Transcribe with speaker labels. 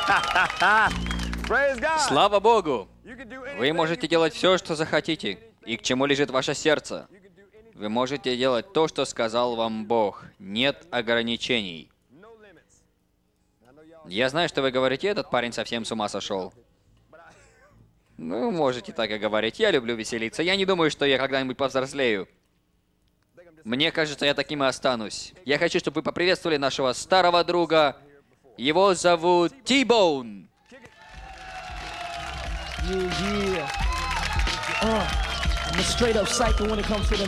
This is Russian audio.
Speaker 1: Слава Богу! Вы можете делать все, что захотите, и к чему лежит ваше сердце. Вы можете делать то, что сказал вам Бог. Нет ограничений. Я знаю, что вы говорите, этот парень совсем с ума сошел. Ну, можете так и говорить. Я люблю веселиться. Я не думаю, что я когда-нибудь повзрослею. Мне кажется, я таким и останусь. Я хочу, чтобы вы поприветствовали нашего старого друга. Его зовут T-Bone.
Speaker 2: Yeah, yeah. I'm a straight up psycho when it comes to the